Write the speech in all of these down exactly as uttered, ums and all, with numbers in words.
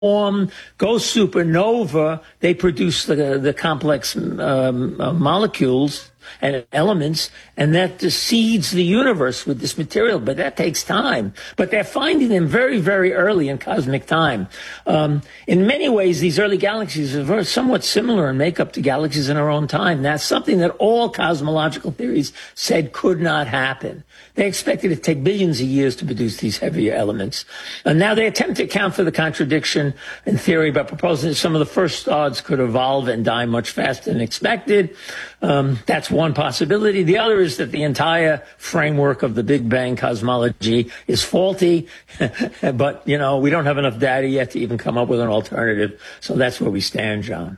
form, go supernova, they produce the, the complex um, uh, molecules and elements, and that seeds the universe with this material. But that takes time. But they're finding them very, very early in cosmic time. Um, in many ways, these early galaxies are very, somewhat similar in makeup to galaxies in our own time. That's something that all cosmological theories said could not happen. They expected it to take billions of years to produce these heavier elements. And now they attempt to account for the contradiction in theory by proposing that some of the first stars could evolve and die much faster than expected. Um, that's one possibility. The other is that the entire framework of the Big Bang cosmology is faulty. But, you know, we don't have enough data yet to even come up with an alternative. So that's where we stand, John.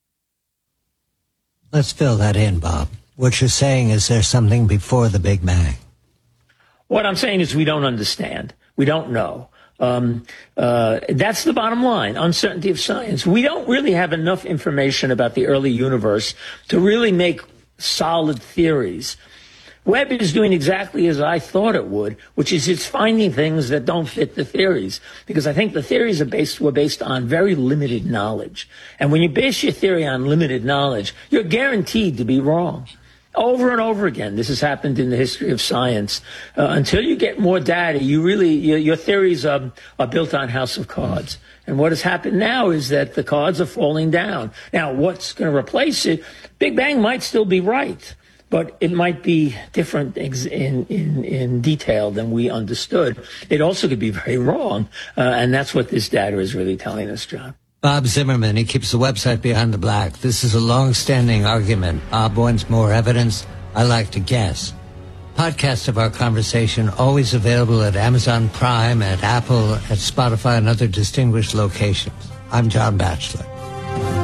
Let's fill that in, Bob. What you're saying is there's something before the Big Bang. What I'm saying is we don't understand. We don't know. Um, uh, that's the bottom line, uncertainty of science. We don't really have enough information about the early universe to really make solid theories. Webb is doing exactly as I thought it would, which is it's finding things that don't fit the theories. Because I think the theories are based, were based on very limited knowledge. And when you base your theory on limited knowledge, you're guaranteed to be wrong. Over and over again, this has happened in the history of science. Uh, until you get more data, you really your, your theories are, are built on house of cards. And what has happened now is that the cards are falling down. Now, what's going to replace it? Big Bang might still be right, but it might be different in in, in detail than we understood. It also could be very wrong, uh, and that's what this data is really telling us, John. Bob Zimmerman, he keeps the website Behind the Black. This is a long-standing argument. Bob wants more evidence. I like to guess. Podcast of our conversation always available at Amazon Prime, at Apple, at Spotify, and other distinguished locations. I'm John Batchelor.